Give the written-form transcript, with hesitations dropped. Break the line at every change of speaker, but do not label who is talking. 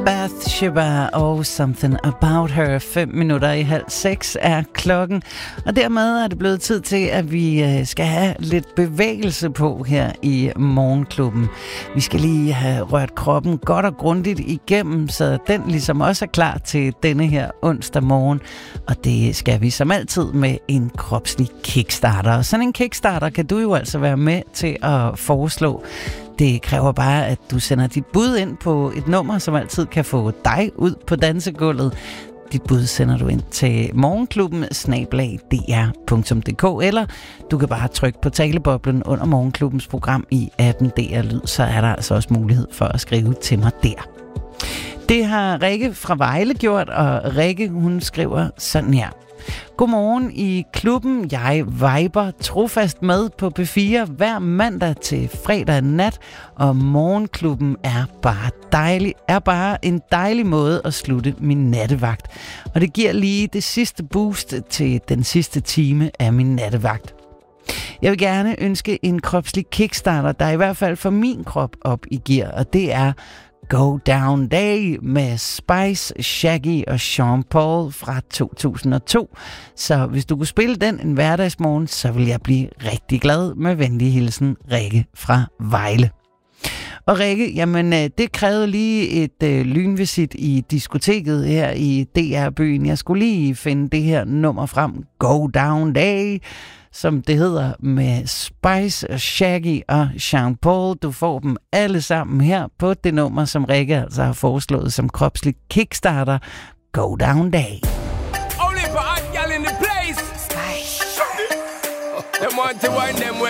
Bathsheba og Something About Her. 5:05 er klokken, og dermed er det blevet tid til, at vi skal have lidt bevægelse på her i Morgenklubben. Vi skal lige have rørt kroppen godt og grundigt igennem, så den ligesom også er klar til denne her onsdag morgen. Og det skal vi som altid med en kropslig kickstarter. Og sådan en kickstarter kan du jo altså være med til at foreslå. Det kræver bare, at du sender dit bud ind på et nummer, som altid kan få dig ud på dansegulvet. Dit bud sender du ind til morgenklubben@dr.dk, eller du kan bare trykke på taleboblen under Morgenklubbens program i appen DR Lyd, så er der altså også mulighed for at skrive til mig der. Det har Rikke fra Vejle gjort, og Rikke, hun skriver sådan her. Godmorgen i klubben. Jeg viber trofast med på P4 hver mandag til fredag nat, og Morgenklubben er bare en dejlig måde at slutte min nattevagt. Og det giver lige det sidste boost til den sidste time af min nattevagt. Jeg vil gerne ønske en kropslig kickstarter, der i hvert fald får min krop op i gear, og det er Go Down Day med Spice, Shaggy og Sean Paul fra 2002. Så hvis du kunne spille den en hverdagsmorgen, så vil jeg blive rigtig glad. Med venlig hilsen, Rikke fra Vejle. Og Rikke, jamen det krævede lige et lynvisit i diskoteket her i DR-byen. Jeg skulle lige finde det her nummer frem, Go Down Day, som det hedder, med Spice, Shaggy og Sean Paul. Du får dem alle sammen her på det nummer, som Rikke altså har foreslået som kropslig kickstarter, Go Down Day.
Only for hot gal in the place. Them want to wind them way.